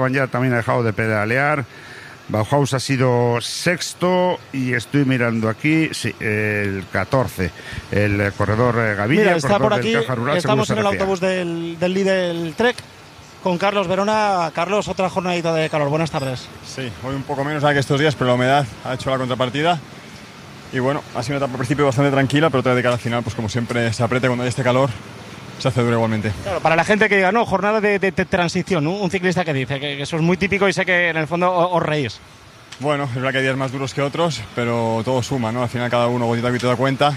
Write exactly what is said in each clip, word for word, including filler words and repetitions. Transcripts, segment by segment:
ya también ha dejado de pedalear. Bauhaus ha sido sexto y estoy mirando aquí, sí, el catorce, el corredor Gaviria. Mira, está por aquí, Rural, estamos en el autobús del, del Lidl Trek con Carlos Verona. Carlos, otra jornadita de calor, buenas tardes. Sí, hoy un poco menos que estos días, pero la humedad ha hecho la contrapartida. Y bueno, ha sido una etapa al principio bastante tranquila, pero otra de cara al final, pues como siempre se aprieta cuando hay este calor, se hace duro igualmente. Claro, para la gente que diga, no, jornada de, de, de transición, ¿no? Un ciclista que dice que, que eso es muy típico y sé que en el fondo os, os reís. Bueno, es verdad que hay días más duros que otros, pero todo suma, ¿no? Al final cada uno gotita a gotita da cuenta.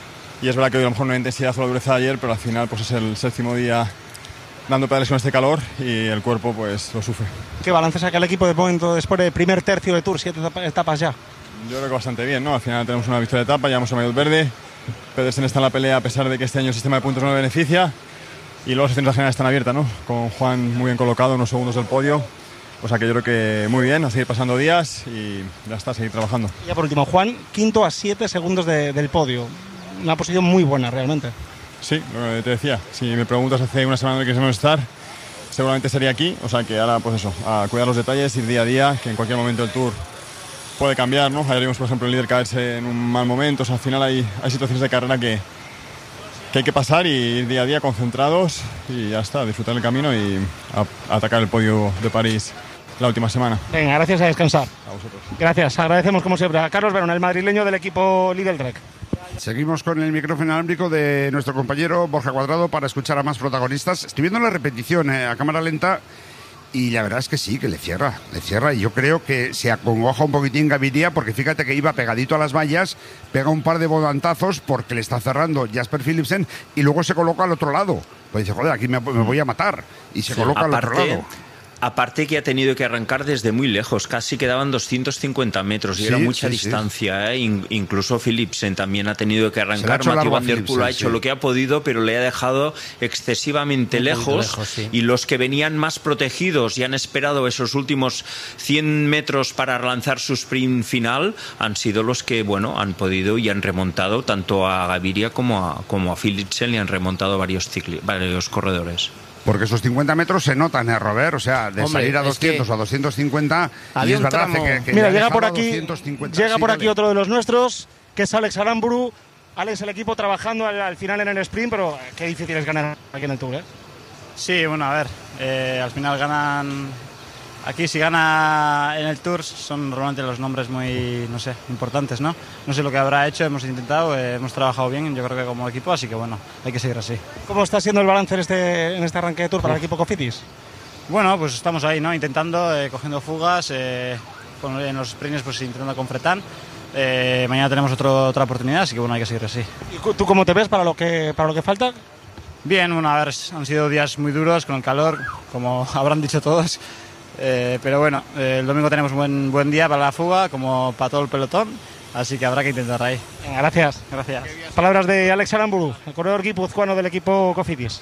Y es verdad que hoy a lo mejor no hay intensidad o la dureza de ayer, pero al final pues es el séptimo día dando pedales con este calor y el cuerpo pues lo sufre. ¿Qué balance saca el equipo de momento después del primer tercio de Tour, siete etapas ya? Yo creo que bastante bien, ¿no? Al final tenemos una victoria de etapa, llevamos a Maillot Verde. Pedersen está en la pelea a pesar de que este año el sistema de puntos no le beneficia. Y luego las secciones generales están abiertas, ¿no? Con Juan muy bien colocado, unos segundos del podio. O sea que yo creo que muy bien, a seguir pasando días y ya está, a seguir trabajando. Y ya por último, Juan, quinto a siete segundos de, del podio. Una posición muy buena realmente. Sí, lo que te decía, si me preguntas hace una semana de que queremos estar, seguramente sería aquí. O sea que ahora pues eso, a cuidar los detalles, ir día a día, que en cualquier momento el Tour puede cambiar, ¿no? Ayer vimos por ejemplo el líder caerse en un mal momento. O sea, al final hay, hay situaciones de carrera que, que hay que pasar y ir día a día concentrados y ya está, disfrutar el camino y a, a atacar el podio de París la última semana. Venga, gracias, a descansar. A vosotros. Gracias, agradecemos como siempre a Carlos Verona, el madrileño del equipo Lidl Trek. Seguimos con el micrófono inalámbrico de nuestro compañero Borja Cuadrado para escuchar a más protagonistas. Estoy viendo la repetición eh, a cámara lenta y la verdad es que sí, que le cierra, le cierra y yo creo que se acongoja un poquitín Gaviria porque fíjate que iba pegadito a las vallas, pega un par de volantazos porque le está cerrando Jasper Philipsen y luego se coloca al otro lado. Pues dice, joder, aquí me, me voy a matar y se sí, coloca aparte, al otro lado. Aparte que ha tenido que arrancar desde muy lejos, casi quedaban doscientos cincuenta metros y sí, era mucha sí, distancia. Sí. ¿eh? In, incluso Philipsen también ha tenido que arrancar. Mathieu van der Poel ha hecho sí. lo que ha podido, pero le ha dejado excesivamente un lejos. lejos sí. Y los que venían más protegidos y han esperado esos últimos cien metros para lanzar su sprint final han sido los que bueno han podido y han remontado tanto a Gaviria como a, como a Philipsen y han remontado varios, cicli, varios corredores. Porque esos cincuenta metros se notan, ¿eh, Robert? O sea, de Hombre, salir a doscientos o a doscientos cincuenta y es verdad que, que Mira, llega por aquí, llega sí, por aquí otro de los nuestros, que es Alex Aramburu. Alex, el equipo trabajando al, al final en el sprint, pero qué difícil es ganar aquí en el Tour, ¿eh? Sí, bueno, a ver, eh, al final ganan... Aquí si gana en el Tour son normalmente los nombres muy, no sé, importantes, ¿no? No sé lo que habrá hecho, hemos intentado, eh, hemos trabajado bien, yo creo que como equipo, así que bueno, hay que seguir así. ¿Cómo está siendo el balance en este, en este arranque de Tour para el equipo Cofidis? Bueno, pues estamos ahí, ¿no? Intentando, eh, cogiendo fugas, eh, con, en los sprints pues intentando con Fretán. Eh, mañana tenemos otro, otra oportunidad, así que bueno, hay que seguir así. ¿Y tú cómo te ves para lo que, para lo que falta? Bien, bueno, a ver, han sido días muy duros con el calor, como habrán dicho todos. Eh, pero bueno, eh, el domingo tenemos un buen, buen día para la fuga, como para todo el pelotón, así que habrá que intentar ahí. Venga, gracias. Gracias. Palabras de Alex Aramburu, el corredor guipuzcoano del equipo Cofidis.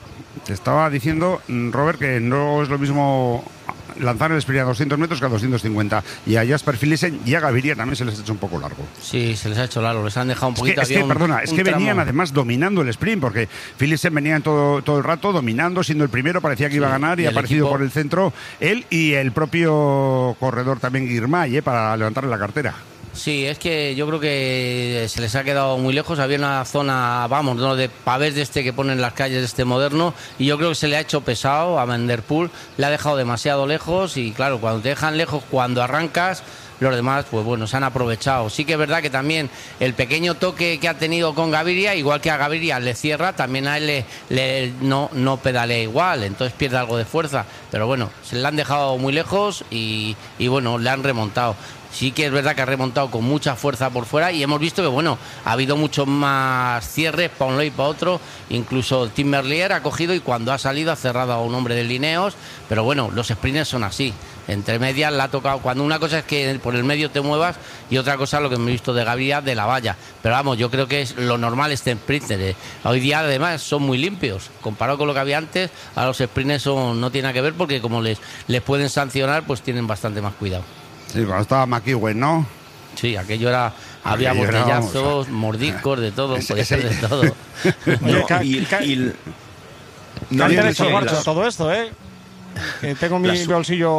Te estaba diciendo, Robert, que no es lo mismo lanzar el sprint a doscientos metros que a doscientos cincuenta. Y a Jasper Philipsen y a Gaviria también se les ha hecho un poco largo. Sí, se les ha hecho largo, les han dejado un poquito... Es que, es que un, perdona, es que tramo. venían además dominando el sprint, porque Philipsen venía todo, todo el rato dominando, siendo el primero, parecía que sí, iba a ganar y, y ha aparecido equipo... por el centro él y el propio corredor también Girmay, eh, para levantarle la cartera. Sí, es que yo creo que se les ha quedado muy lejos. Había una zona, vamos, ¿no?, de pavés de este que ponen en las calles de este moderno, y yo creo que se le ha hecho pesado a Van der Poel, le ha dejado demasiado lejos, y claro, cuando te dejan lejos, cuando arrancas, los demás, pues bueno, se han aprovechado. Sí que es verdad que también el pequeño toque que ha tenido con Gaviria, igual que a Gaviria le cierra, también a él le, le, no, no pedalea igual, entonces pierde algo de fuerza. Pero bueno, se le han dejado muy lejos y, y bueno, le han remontado. Sí que es verdad que ha remontado con mucha fuerza por fuera y hemos visto que, bueno, ha habido muchos más cierres para un lado y para otro. Incluso Tim Merlier ha cogido y cuando ha salido ha cerrado a un hombre de Lineos. Pero bueno, los sprints son así. Entre medias la ha tocado. Cuando una cosa es que por el medio te muevas y otra cosa lo que hemos visto de Gaviria de la valla. Pero vamos, yo creo que es lo normal este sprint. Hoy día además son muy limpios. Comparado con lo que había antes, a los sprints son, no tiene nada que ver porque como les, les pueden sancionar, pues tienen bastante más cuidado. Sí, cuando estaba McEwen, ¿no? Sí, aquello era... Había aquello botellazos, era, vamos, mordiscos, de todo, ese, podía ese, ser de todo. No, y, y, no, no, todo esto, ¿eh? Que tengo mi bolsillo...